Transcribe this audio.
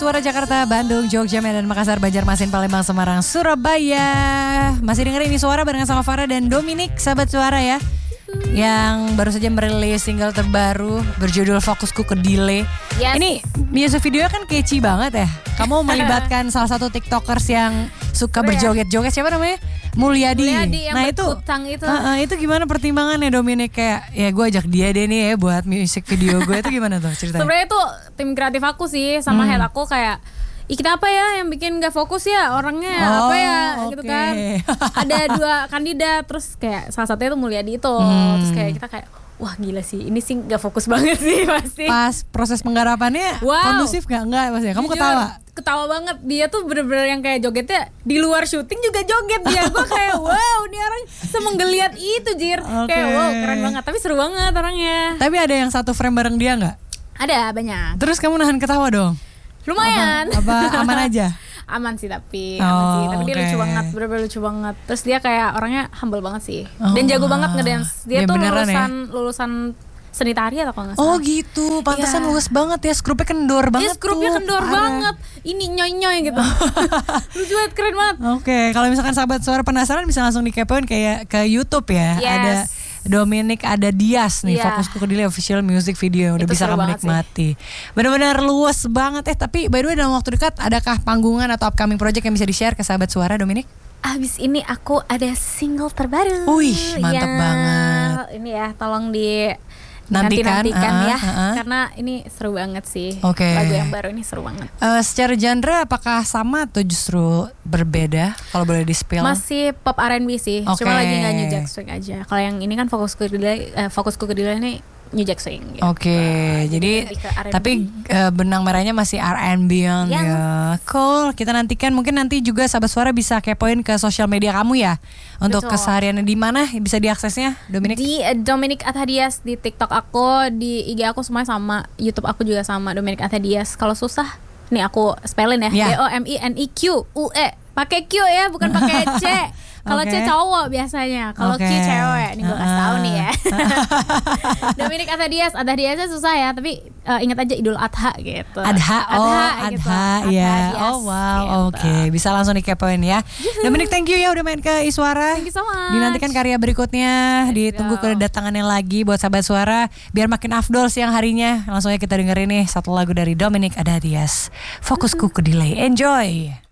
Suara Jakarta, Bandung, Jogja, Medan, Makassar, Banjarmasin, Palembang, Semarang, Surabaya. Masih dengerin ini suara barengan sama Farah dan Dominic, sahabat suara ya. Yang baru saja merilis single terbaru berjudul Fokusku ke Delay. Yes. Ini music video kan catchy banget ya. Kamu melibatkan salah satu TikTokers yang suka berjoget-joget, siapa namanya? Mulyadi yang nah itu itu gimana pertimbangannya Dominic, kayak ya gue ajak dia deh nih ya buat music video gue, itu gimana tuh ceritanya? Sebenarnya itu tim kreatif aku sih sama head aku kayak kenapa ya yang bikin gak fokus ya orangnya apa ya gitu kan. Ada 2 kandidat terus kayak salah satunya itu Mulyadi itu. Terus kayak kita kayak wah gila sih, ini sih gak fokus banget sih pasti. Pas proses penggarapannya kondusif gak? Enggak pasti. Kamu ketawa banget. Dia tuh bener-bener yang kayak jogetnya di luar syuting juga joget dia. Gue kayak wow, ini orang semenggeliat itu Jir. Kayak wow, keren banget. Tapi seru banget orangnya. Tapi ada yang satu frame bareng dia gak? Ada, banyak. Terus kamu nahan ketawa dong? Lumayan. Apa aman aja? Aman sih tapi dia lucu banget, bener-bener lucu banget. Terus dia kayak orangnya humble banget sih. Dan jago banget ngedance. Dia tuh lulusan seni tari atau kalau nggak salah. Oh gitu, pantesan lulus banget ya. Skrupnya kendor banget. Skrupnya kendor banget. Ini nyoy-nyoy gitu. Lucu banget, keren banget. Oke, kalau misalkan sahabat suara penasaran bisa langsung dikepoin kayak ke YouTube ya. Yes. Ada Dominic, ada Dias nih, Fokusku ke Delay official music video. Udah itu bisa kamu nikmati. Benar-benar luas banget tapi by the way dalam waktu dekat adakah panggungan atau upcoming project yang bisa di-share ke sahabat suara, Dominic? Abis ini aku ada single terbaru. Wih, mantep banget. Ini ya, tolong nantikan ya, karena ini seru banget sih. Lagu yang baru ini seru banget. Secara genre apakah sama atau justru berbeda? Kalau boleh di-spill. Masih pop R&B sih, cuma lagi nggak New Jack Swing aja. Kalau yang ini kan Fokusku ke Delay ini New Jack Swing gitu. Jadi tapi benang merahnya masih R&B ya. Cool. Kita nantikan, mungkin nanti juga sahabat suara bisa kepoin ke sosial media kamu ya. Untuk kesehariannya di mana bisa diaksesnya, Dominic? Di Dominic Athadias di TikTok aku, di IG aku semuanya sama, YouTube aku juga sama Dominic Athadias. Kalau susah, nih aku spellin ya. DOMINIQUE. Pakai Q ya, bukan pakai C. Kalau C cowok biasanya, kalau Q cewek. Ini gue kasih tahu nih ya. Dominic Athadiasnya susah ya, tapi ingat aja Idul Adha gitu. Adha ya. Oh wow, gitu. Bisa langsung dikepoin ya. Dominic, thank you ya udah main ke Iswara. Thank you so much. Dinantikan karya berikutnya, ditunggu kedatangannya lagi buat sahabat suara biar makin afdol siang harinya. Langsung aja kita dengerin nih satu lagu dari Dominic Athadias, Fokusku ke Delay. Enjoy.